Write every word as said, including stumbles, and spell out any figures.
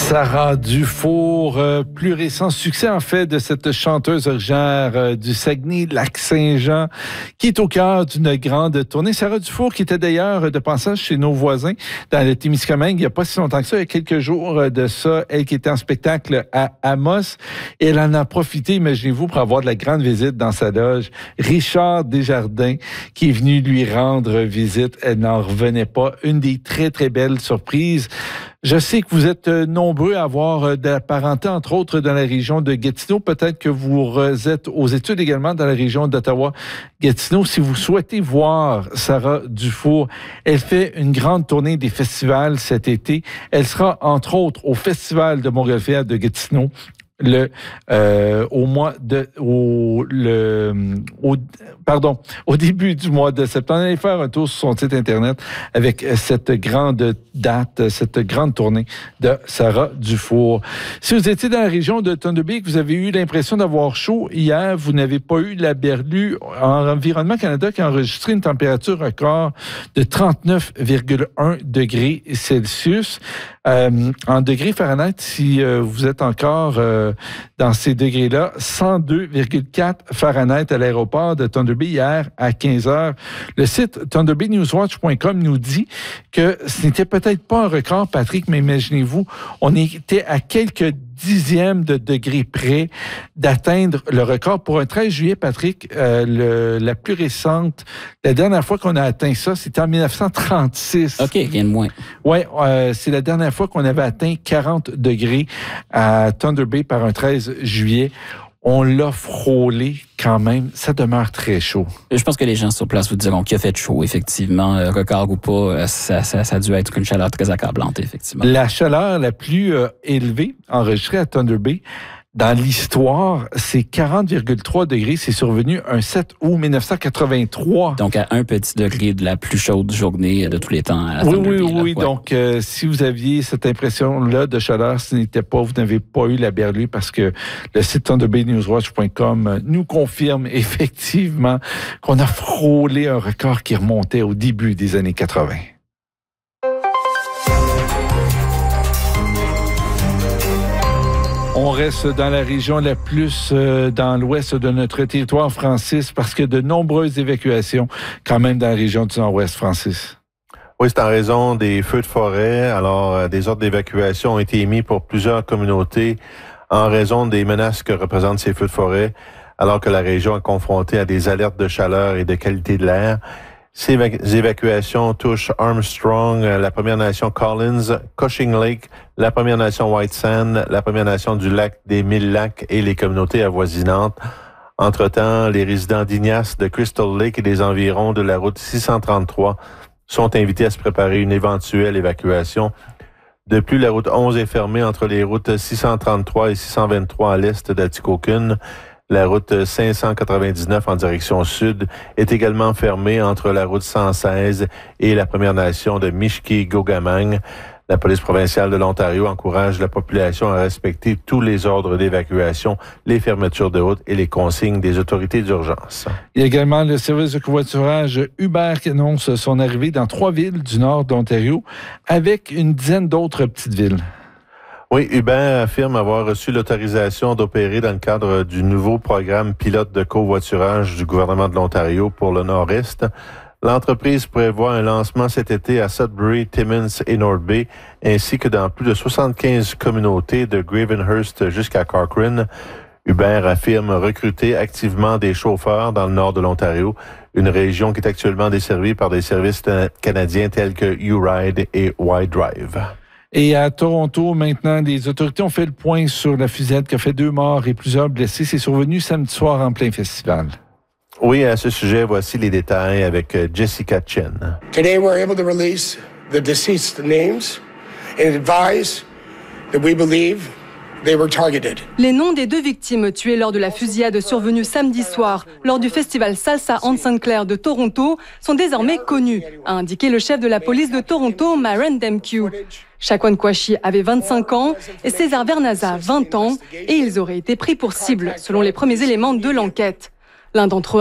Sarah Dufour, euh, plus récent succès en fait de cette chanteuse originaire euh, du Saguenay-Lac-Saint-Jean qui est au cœur d'une grande tournée. Sarah Dufour qui était d'ailleurs de passage chez nos voisins dans le Témiscamingue il n'y a pas si longtemps que ça, il y a quelques jours de ça, elle qui était en spectacle à Amos et elle en a profité, imaginez-vous, pour avoir de la grande visite dans sa loge. Richard Desjardins qui est venu lui rendre visite, elle n'en revenait pas. Une des très très belles surprises. Je sais que vous êtes nombreux à avoir de la parenté, entre autres, dans la région de Gatineau. Peut-être que vous êtes aux études également dans la région d'Ottawa-Gatineau. Si vous souhaitez voir Sarah Dufour, elle fait une grande tournée des festivals cet été. Elle sera, entre autres, au Festival de Montgolfière de Gatineau. Le euh, au mois de au le au pardon au début du mois de septembre, allez faire un tour sur son site internet avec cette grande date, cette grande tournée de Sarah Dufour. Si vous étiez dans la région de Thunder Bay, que vous avez eu l'impression d'avoir chaud hier, vous n'avez pas eu la berlue. Environnement Canada qui a enregistré une température record de trente-neuf virgule un degrés Celsius. Euh, en degrés Fahrenheit, si euh, vous êtes encore euh, dans ces degrés-là, cent deux virgule quatre Fahrenheit à l'aéroport de Thunder Bay hier à quinze heures. Le site thunder bay news watch point com nous dit que ce n'était peut-être pas un record, Patrick, mais imaginez-vous, on était à quelques dixièmes de degrés près d'atteindre le record. Pour un treize juillet, Patrick, euh, le, la plus récente, la dernière fois qu'on a atteint ça, c'était en dix-neuf cent trente-six. OK, rien de moins. Oui, euh, c'est la dernière fois qu'on avait atteint quarante degrés à Thunder Bay par un treize juillet. On l'a frôlé quand même. Ça demeure très chaud. Je pense que les gens sur place vous diront qu'il a fait chaud, effectivement. Euh, record ou pas, ça, ça, ça a dû être une chaleur très accablante, effectivement. La chaleur la plus euh, élevée enregistrée à Thunder Bay dans l'histoire, c'est quarante virgule trois degrés. C'est survenu un sept août dix-neuf cent quatre-vingt-trois. Donc, à un petit degré de la plus chaude journée de tous les temps. À oui, Thunder oui, Bay, oui. ouais. Donc, euh, si vous aviez cette impression-là de chaleur, ce n'était pas, vous n'avez pas eu la berlue parce que le site thunder bay news watch point com nous confirme effectivement qu'on a frôlé un record qui remontait au début des années quatre-vingt. On reste dans la région la plus euh, dans l'ouest de notre territoire, Francis, parce que de nombreuses évacuations quand même dans la région du Nord-Ouest, Francis. Oui, c'est en raison des feux de forêt. Alors, euh, des ordres d'évacuation ont été émis pour plusieurs communautés en raison des menaces que représentent ces feux de forêt, alors que la région est confrontée à des alertes de chaleur et de qualité de l'air. Ces évacuations touchent Armstrong, la Première Nation Collins, Cushing Lake, la Première Nation White Sand, la Première Nation du lac des Mille Lacs et les communautés avoisinantes. Entre-temps, les résidents d'Ignace, de Crystal Lake et des environs de la route six cent trente-trois sont invités à se préparer une éventuelle évacuation. De plus, la route onze est fermée entre les routes six cent trente-trois et six cent vingt-trois à l'est d'Atikokan. La route cinq cent quatre-vingt-dix-neuf en direction sud est également fermée entre la route cent seize et la Première Nation de Mishki-Gogamang. La police provinciale de l'Ontario encourage la population à respecter tous les ordres d'évacuation, les fermetures de route et les consignes des autorités d'urgence. Il y a également le service de covoiturage Uber qui annonce son arrivée dans trois villes du nord d'Ontario avec une dizaine d'autres petites villes. Oui, Uber affirme avoir reçu l'autorisation d'opérer dans le cadre du nouveau programme pilote de covoiturage du gouvernement de l'Ontario pour le Nord-Est. L'entreprise prévoit un lancement cet été à Sudbury, Timmins et North Bay, ainsi que dans plus de soixante-quinze communautés de Gravenhurst jusqu'à Cochrane. Uber affirme recruter activement des chauffeurs dans le nord de l'Ontario, une région qui est actuellement desservie par des services canadiens tels que U-Ride et Y-Drive. Et à Toronto, maintenant, les autorités ont fait le point sur la fusillade qui a fait deux morts et plusieurs blessés. C'est survenu samedi soir en plein festival. Oui, à ce sujet, voici les détails avec Jessica Chen. Today we're able to release the deceased names and advise that we believe they were targeted. Les noms des deux victimes tuées lors de la fusillade survenue samedi soir lors du festival Salsa Anne Sainte-Claire de Toronto sont désormais connus, a indiqué le chef de la police de Toronto, Maren Demkiw. Shaquan Kouachi avait vingt-cinq ans et César Vernaza vingt ans et ils auraient été pris pour cible selon les premiers éléments de l'enquête. L'un d'entre eux